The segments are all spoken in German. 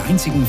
einzigen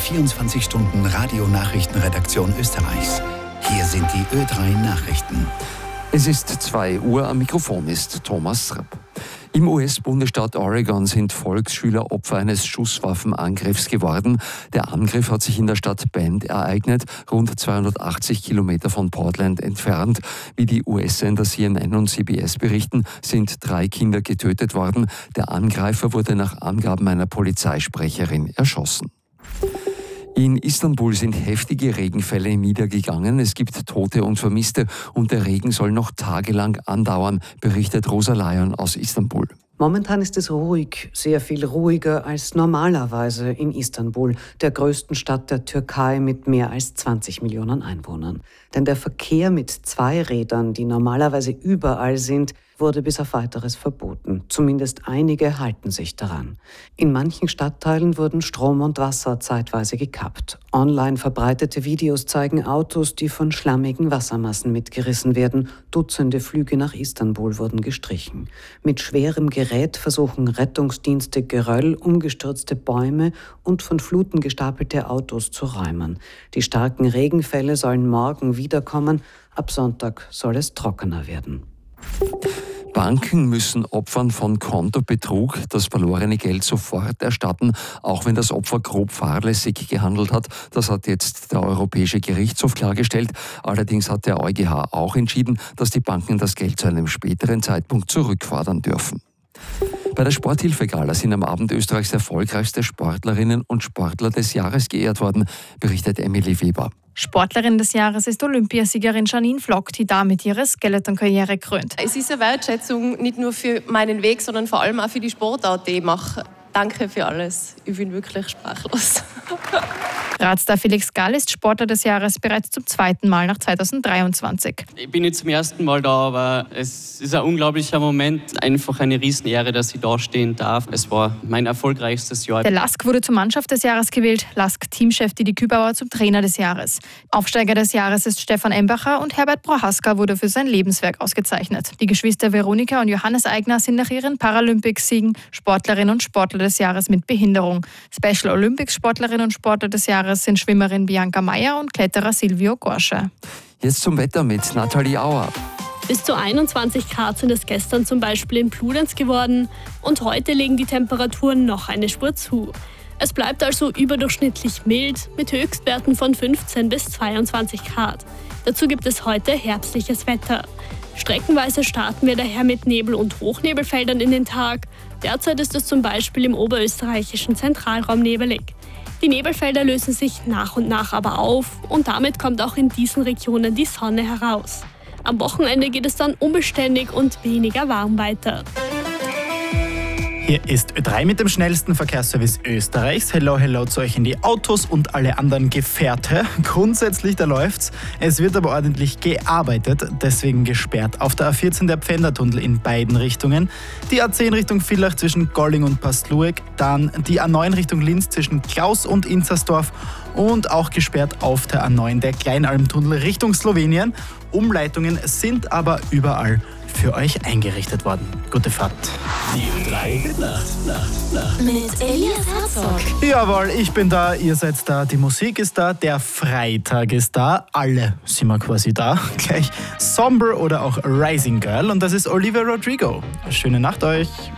24-Stunden-Radio-Nachrichtenredaktion Österreichs. Hier sind die Ö3 Nachrichten. Es ist 2 Uhr, am Mikrofon ist Thomas Rapp. Im US-Bundesstaat Oregon sind Volksschüler Opfer eines Schusswaffenangriffs geworden. Der Angriff hat sich in der Stadt Bend ereignet, rund 280 Kilometer von Portland entfernt. Wie die US-Sender CNN und CBS berichten, sind 3 Kinder getötet worden. Der Angreifer wurde nach Angaben einer Polizeisprecherin erschossen. In Istanbul sind heftige Regenfälle niedergegangen. Es gibt Tote und Vermisste und der Regen soll noch tagelang andauern, berichtet Rosa Layon aus Istanbul. Momentan ist es ruhig, sehr viel ruhiger als normalerweise in Istanbul, der größten Stadt der Türkei mit mehr als 20 Millionen Einwohnern. Denn der Verkehr mit Zweirädern, die normalerweise überall sind, wurde bis auf Weiteres verboten. Zumindest einige halten sich daran. In manchen Stadtteilen wurden Strom und Wasser zeitweise gekappt. Online verbreitete Videos zeigen Autos, die von schlammigen Wassermassen mitgerissen werden. Dutzende Flüge nach Istanbul wurden gestrichen. Mit schwerem Gerät versuchen Rettungsdienste Geröll, umgestürzte Bäume und von Fluten gestapelte Autos zu räumen. Die starken Regenfälle sollen morgen wiederkommen. Ab Sonntag soll es trockener werden. Banken müssen Opfern von Kontobetrug das verlorene Geld sofort erstatten, auch wenn das Opfer grob fahrlässig gehandelt hat. Das hat jetzt der Europäische Gerichtshof klargestellt. Allerdings hat der EuGH auch entschieden, dass die Banken das Geld zu einem späteren Zeitpunkt zurückfordern dürfen. Bei der Sporthilfe-Gala sind am Abend Österreichs erfolgreichste Sportlerinnen und Sportler des Jahres geehrt worden, berichtet Emilie Weber. Sportlerin des Jahres ist Olympiasiegerin Janine Flock, die damit ihre Skeleton-Karriere krönt. Es ist eine Wertschätzung nicht nur für meinen Weg, sondern vor allem auch für die Sportart, die ich mache. Danke für alles. Ich bin wirklich sprachlos. Radstar Felix Gall ist Sportler des Jahres bereits zum 2. Mal nach 2023. Ich bin nicht zum ersten Mal da, aber es ist ein unglaublicher Moment. Einfach eine Riesenehre, dass ich da stehen darf. Es war mein erfolgreichstes Jahr. Der LASK wurde zur Mannschaft des Jahres gewählt, LASK-Teamchef Didi Kübauer zum Trainer des Jahres. Aufsteiger des Jahres ist Stefan Embacher und Herbert Prohaska wurde für sein Lebenswerk ausgezeichnet. Die Geschwister Veronika und Johannes Eigner sind nach ihren Paralympics-Siegen Sportlerinnen und Sportler des Jahres mit Behinderung. Special Olympics Sportlerinnen und Sportler des Jahres sind Schwimmerin Bianca Meyer und Kletterer Silvio Gorsche. Jetzt zum Wetter mit Nathalie Auer. Bis zu 21 Grad sind es gestern zum Beispiel in Bludenz geworden und heute legen die Temperaturen noch eine Spur zu. Es bleibt also überdurchschnittlich mild mit Höchstwerten von 15 bis 22 Grad. Dazu gibt es heute herbstliches Wetter. Streckenweise starten wir daher mit Nebel- und Hochnebelfeldern in den Tag. Derzeit ist es zum Beispiel im oberösterreichischen Zentralraum nebelig. Die Nebelfelder lösen sich nach und nach aber auf und damit kommt auch in diesen Regionen die Sonne heraus. Am Wochenende geht es dann unbeständig und weniger warm weiter. Hier ist Ö3 mit dem schnellsten Verkehrsservice Österreichs. Hello, hello zu euch in die Autos und alle anderen Gefährte. Grundsätzlich, da läuft's. Es wird aber ordentlich gearbeitet, deswegen gesperrt. Auf der A14 der Pfändertunnel in beiden Richtungen. Die A10 Richtung Villach zwischen Golling und Pastlueck. Dann die A9 Richtung Linz zwischen Klaus und Inzersdorf. Und auch gesperrt auf der A9 der Kleinalmtunnel Richtung Slowenien. Umleitungen sind aber überall für euch eingerichtet worden. Gute Fahrt. Die Ö3 Nacht. Mit Elias Herzog. Jawohl, ich bin da, ihr seid da, die Musik ist da, der Freitag ist da, alle sind wir quasi da. Gleich Somber oder auch Rising Girl und das ist Olivia Rodrigo. Schöne Nacht euch.